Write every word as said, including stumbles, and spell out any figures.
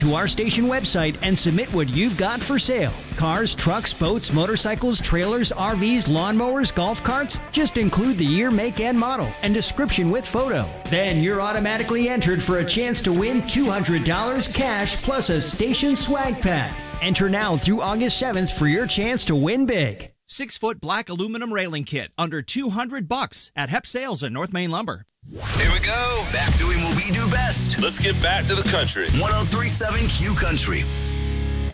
to our station website and submit what you've got for sale. Cars, trucks, boats, motorcycles, trailers, R Vs, lawnmowers, golf carts. Just include the year, make, and model and description with photo. Then you're automatically entered for a chance to win two hundred dollars cash plus a station swag pack. Enter now through August seventh for your chance to win big. Six-foot black aluminum railing kit, under two hundred bucks at Hep Sales at North Main Lumber. Here we go. Back doing what we do best. Let's get back to the country. one oh three point seven Q Country.